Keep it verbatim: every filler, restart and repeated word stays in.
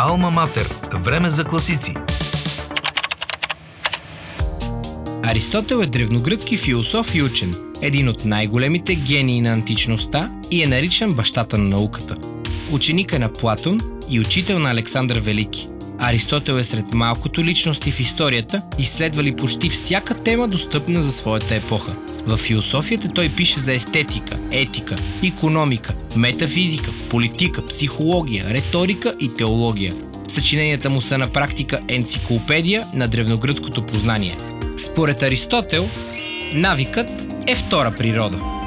Алма Матер. Време за класици. Аристотел е древногръцки философ и учен, един от най-големите гении на античността и е наричан бащата на науката. Ученик е на Платон и учител на Александър Велики. Аристотел е сред малкото личности в историята, изследвали почти всяка тема, достъпна за своята епоха. В философията той пише за естетика, етика, икономика, метафизика, политика, психология, риторика и теология. Съчиненията му са на практика енциклопедия на древногръцкото познание. Според Аристотел, навикът е втора природа.